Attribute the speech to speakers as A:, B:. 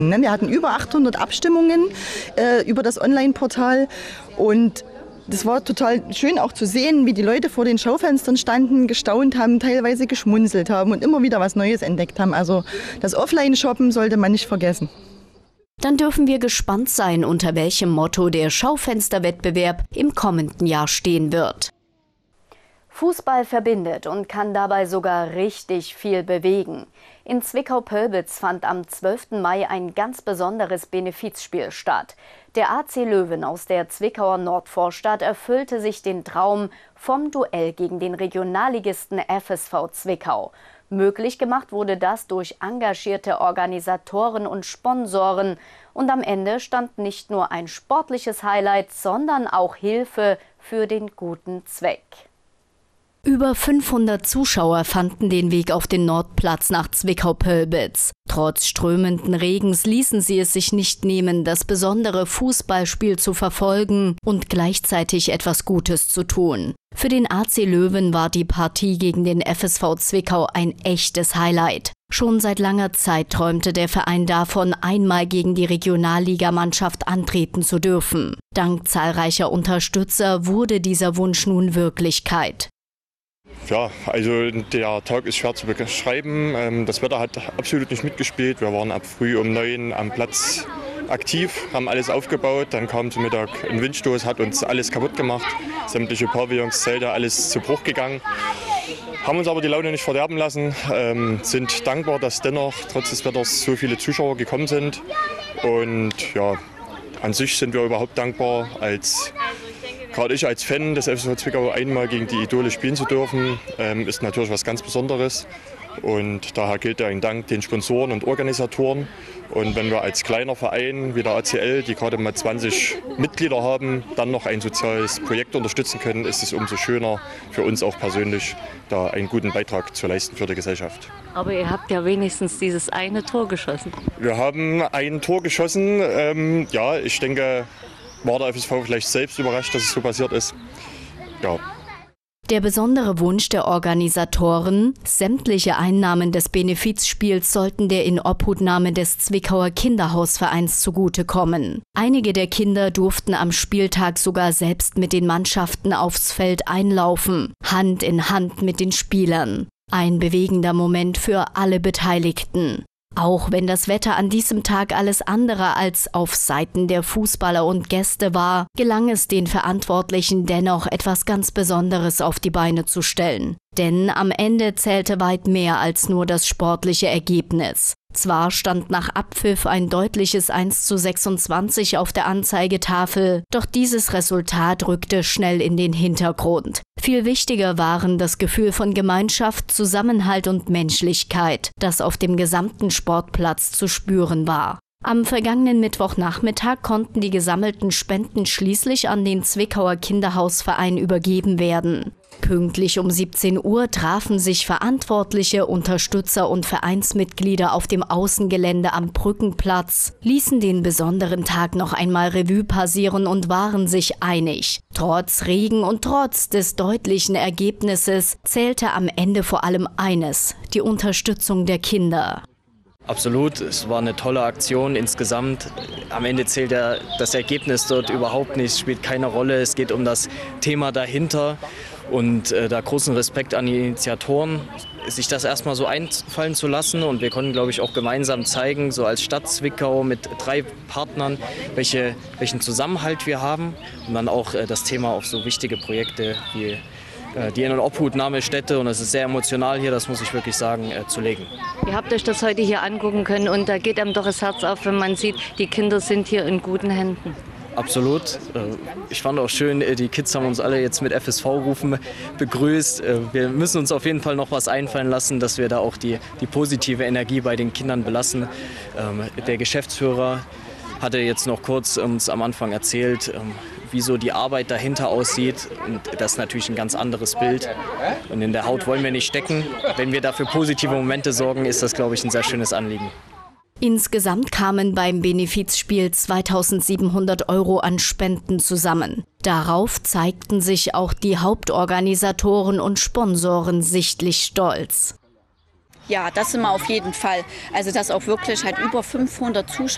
A: Wir hatten über 800 Abstimmungen über das Online-Portal und das war total schön auch zu sehen, wie die Leute vor den Schaufenstern standen, gestaunt haben, teilweise geschmunzelt haben und immer wieder was Neues entdeckt haben. Also das Offline-Shoppen sollte man nicht vergessen.
B: Dann dürfen wir gespannt sein, unter welchem Motto der Schaufensterwettbewerb im kommenden Jahr stehen wird. Fußball verbindet und kann dabei sogar richtig viel bewegen. In Zwickau-Pölbitz fand am 12. Mai ein ganz besonderes Benefizspiel statt. Der AC Löwen aus der Zwickauer Nordvorstadt erfüllte sich den Traum vom Duell gegen den Regionalligisten FSV Zwickau. Möglich gemacht wurde das durch engagierte Organisatoren und Sponsoren. Und am Ende stand nicht nur ein sportliches Highlight, sondern auch Hilfe für den guten Zweck. Über 500 Zuschauer fanden den Weg auf den Nordplatz nach Zwickau-Pölbitz. Trotz strömenden Regens ließen sie es sich nicht nehmen, das besondere Fußballspiel zu verfolgen und gleichzeitig etwas Gutes zu tun. Für den AC Löwen war die Partie gegen den FSV Zwickau ein echtes Highlight. Schon seit langer Zeit träumte der Verein davon, einmal gegen die Regionalligamannschaft antreten zu dürfen. Dank zahlreicher Unterstützer wurde dieser Wunsch nun Wirklichkeit.
C: Ja, also der Tag ist schwer zu beschreiben. Das Wetter hat absolut nicht mitgespielt. Wir waren ab früh um 9 am Platz aktiv, haben alles aufgebaut. Dann kam zum Mittag ein Windstoß, hat uns alles kaputt gemacht. Sämtliche Pavillons, Zelte, alles zu Bruch gegangen. Haben uns aber die Laune nicht verderben lassen, sind dankbar, dass dennoch trotz des Wetters so viele Zuschauer gekommen sind. Und ja, an sich sind wir überhaupt dankbar, gerade ich als Fan des FSV Zwickau einmal gegen die Idole spielen zu dürfen, ist natürlich was ganz Besonderes. Und daher gilt ein Dank den Sponsoren und Organisatoren. Und wenn wir als kleiner Verein wie der ACL, die gerade mal 20 Mitglieder haben, dann noch ein soziales Projekt unterstützen können, ist es umso schöner für uns auch persönlich, da einen guten Beitrag zu leisten für die Gesellschaft.
D: Aber ihr habt ja wenigstens dieses eine Tor geschossen.
C: Wir haben ein Tor geschossen. Ja, ich denke, war der FSV vielleicht selbst überrascht, dass es so passiert ist. Ja.
B: Der besondere Wunsch der Organisatoren, sämtliche Einnahmen des Benefizspiels sollten der Inobhutnahme des Zwickauer Kinderhausvereins zugutekommen. Einige der Kinder durften am Spieltag sogar selbst mit den Mannschaften aufs Feld einlaufen, Hand in Hand mit den Spielern. Ein bewegender Moment für alle Beteiligten. Auch wenn das Wetter an diesem Tag alles andere als auf Seiten der Fußballer und Gäste war, gelang es den Verantwortlichen dennoch, etwas ganz Besonderes auf die Beine zu stellen. Denn am Ende zählte weit mehr als nur das sportliche Ergebnis. Zwar stand nach Abpfiff ein deutliches 1:26 auf der Anzeigetafel, doch dieses Resultat rückte schnell in den Hintergrund. Viel wichtiger waren das Gefühl von Gemeinschaft, Zusammenhalt und Menschlichkeit, das auf dem gesamten Sportplatz zu spüren war. Am vergangenen Mittwochnachmittag konnten die gesammelten Spenden schließlich an den Zwickauer Kinderhausverein übergeben werden. Pünktlich um 17 Uhr trafen sich Verantwortliche, Unterstützer und Vereinsmitglieder auf dem Außengelände am Brückenplatz, ließen den besonderen Tag noch einmal Revue passieren und waren sich einig. Trotz Regen und trotz des deutlichen Ergebnisses zählte am Ende vor allem eines: die Unterstützung der Kinder.
E: Absolut, es war eine tolle Aktion insgesamt. Am Ende zählt ja das Ergebnis dort überhaupt nicht, spielt keine Rolle. Es geht um das Thema dahinter und da großen Respekt an die Initiatoren, sich das erstmal so einfallen zu lassen. Und wir konnten, glaube ich, auch gemeinsam zeigen, so als Stadt Zwickau mit 3 Partnern, welchen Zusammenhalt wir haben. Und dann auch das Thema auf so wichtige Projekte wie die Inobhutnahmestätte, und es ist sehr emotional hier, das muss ich wirklich sagen, zu legen.
D: Ihr habt euch das heute hier angucken können und da geht einem doch das Herz auf, wenn man sieht, die Kinder sind hier in guten Händen.
E: Absolut. Ich fand auch schön, die Kids haben uns alle jetzt mit FSV-Rufen begrüßt. Wir müssen uns auf jeden Fall noch was einfallen lassen, dass wir da auch die positive Energie bei den Kindern belassen. Der Geschäftsführer hatte jetzt noch kurz uns am Anfang erzählt, wie so die Arbeit dahinter aussieht. Und das ist natürlich ein ganz anderes Bild. Und in der Haut wollen wir nicht stecken. Wenn wir dafür positive Momente sorgen, ist das, glaube ich, ein sehr schönes Anliegen.
B: Insgesamt kamen beim Benefizspiel 2.700 € an Spenden zusammen. Darauf zeigten sich auch die Hauptorganisatoren und Sponsoren sichtlich stolz.
F: Ja, das sind wir auf jeden Fall. Also dass auch wirklich halt über 500 Zuschauer